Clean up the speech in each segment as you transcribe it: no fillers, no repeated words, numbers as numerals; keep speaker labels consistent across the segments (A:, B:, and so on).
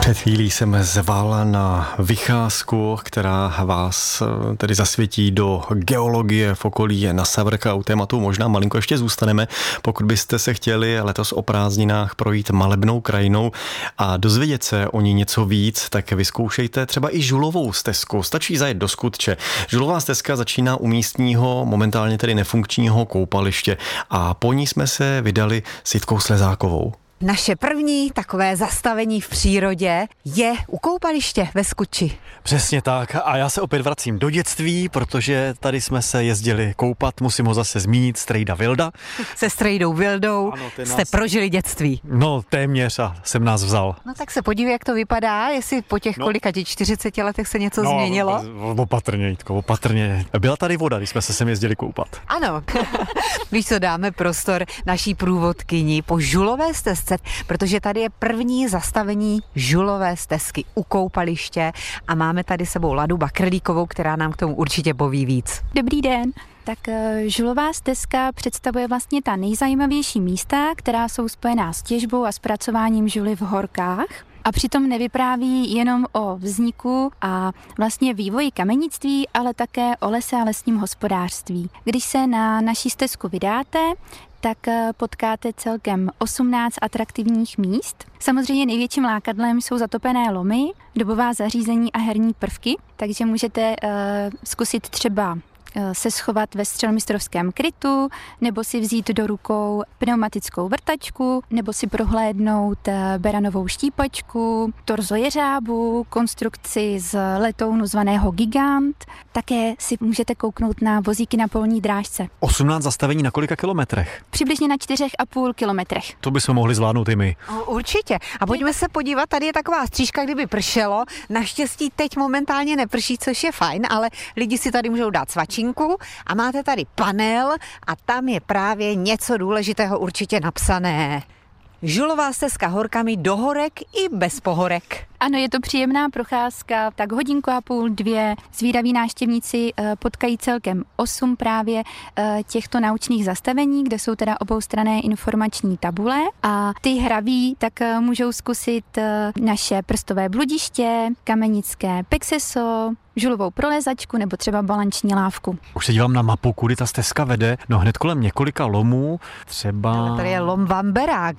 A: Před chvílí jsem zval na vycházku, která vás tedy zasvětí do geologie v okolí na Severka. U tématu možná malinko ještě zůstaneme, pokud byste se chtěli letos o prázdninách projít malebnou krajinou a dozvědět se o ní něco víc, tak vyzkoušejte třeba i Žulovou stezku. Stačí zajet do Skutče. Žulová stezka začíná u místního, momentálně tedy nefunkčního koupaliště a po ní jsme se vydali s Jitkou Slezákovou.
B: Naše první takové zastavení v přírodě je u koupaliště ve Skutči.
C: Přesně tak a já se opět vracím do dětství, protože tady jsme se jezdili koupat, musím ho zase zmínit, strejda Vilda.
B: Se strejdou Vildou jste prožili dětství.
C: No téměř a jsem nás vzal.
B: No tak se podívej, jak to vypadá, jestli po těch kolika 40 letech se něco změnilo.
C: Opatrně, Jitko, opatrně. Byla tady voda, když jsme se sem jezdili koupat.
B: Ano, víš co, dáme prostor naší průvodkyni po Žulové stezce, protože tady je první zastavení Žulové stezky u koupaliště a máme tady sebou Ladu Bakrlíkovou, která nám k tomu určitě poví víc.
D: Dobrý den. Tak Žulová stezka představuje vlastně ta nejzajímavější místa, která jsou spojená s těžbou a zpracováním žuly v horkách. A přitom nevypráví jenom o vzniku a vlastně vývoji kamenictví, ale také o lese a lesním hospodářství. Když se na naší stezku vydáte, tak potkáte celkem 18 atraktivních míst. Samozřejmě největším lákadlem jsou zatopené lomy, dobová zařízení a herní prvky, takže můžete zkusit třeba se schovat ve střelmistrovském krytu, nebo si vzít do rukou pneumatickou vrtačku, nebo si prohlédnout beranovou štípačku, torzo jeřábu, konstrukci z letounu zvaného Gigant. Také si můžete kouknout na vozíky na polní drážce.
C: 18 zastavení na kolika kilometrech?
D: Přibližně na 4,5 kilometrech.
C: To bychom mohli zvládnout i my.
B: Určitě. A pojďme se podívat, tady je taková střížka, kdyby pršelo. Naštěstí teď momentálně neprší, což je fajn, ale lidi si tady můžou dát svačinku a máte tady panel a tam je právě něco důležitého určitě napsané. Žulová stezka horkami do horek i bez pohorek.
D: Ano, je to příjemná procházka, tak 1,5 hodiny, 2. Zvídaví návštěvníci potkají celkem 8 právě těchto naučných zastavení, kde jsou teda oboustranné informační tabule a ty hraví tak můžou zkusit naše prstové bludiště, kamenické pexeso, žulovou prolezačku nebo třeba balanční lávku.
C: Už se dívám na mapu, kudy ta stezka vede, no hned kolem několika lomů, třeba...
B: Tady je lom Vamberák.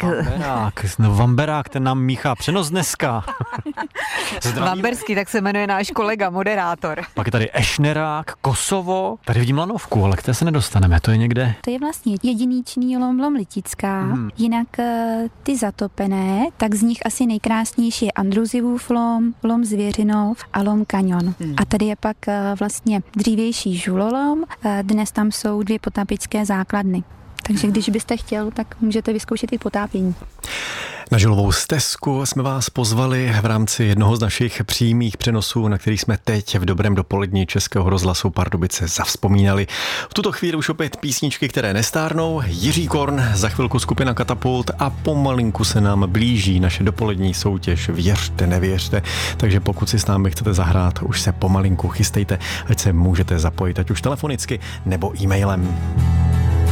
C: Vamberák, ten nám míchá přenos dneska.
B: Vamberský, tak se jmenuje náš kolega, moderátor.
C: Pak je tady Ešnerák, Kosovo, tady vidím lanovku, ale k té se nedostaneme, to je někde.
D: To je vlastně jedinečný lom Litická, jinak ty zatopené, tak z nich asi nejkrásnější je Andruzivův lom Zvěřinov a lom Kanion. A tady je pak vlastně dřívější žulolom, dnes tam jsou 2 potápěčské základny. Takže když byste chtěl, tak můžete vyzkoušet i potápění.
A: Na Žulovou stezku jsme vás pozvali v rámci jednoho z našich přímých přenosů, na který jsme teď v dobrém dopolední Českého rozhlasu Pardubice zavzpomínali. V tuto chvíli už opět písničky, které nestárnou. Jiří Korn, za chvilku skupina Katapult a pomalinku se nám blíží naše dopolední soutěž Věřte, nevěřte. Takže pokud si s námi chcete zahrát, už se pomalinku chystejte, ať se můžete zapojit, ať už telefonicky nebo e-mailem.